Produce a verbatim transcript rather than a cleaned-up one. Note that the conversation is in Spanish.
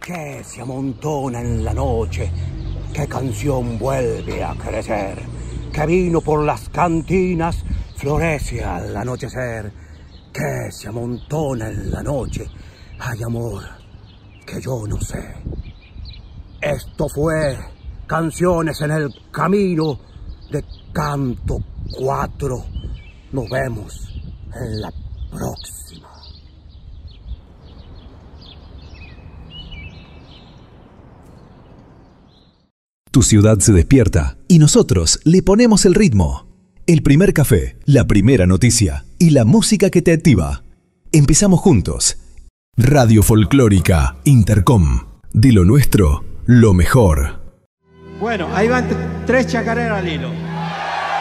que se amontona en la noche, qué canción vuelve a crecer, que vino por las cantinas florece al anochecer, que se amontona en la noche, hay amor que yo no sé. Esto fue Canciones en el Camino de Canto cuatro. Nos vemos en la próxima. Tu ciudad se despierta y nosotros le ponemos el ritmo. El primer café, la primera noticia y la música que te activa. Empezamos juntos. Radio Folclórica Intercom. De lo nuestro, lo mejor. Bueno, ahí van tres chacareras al hilo.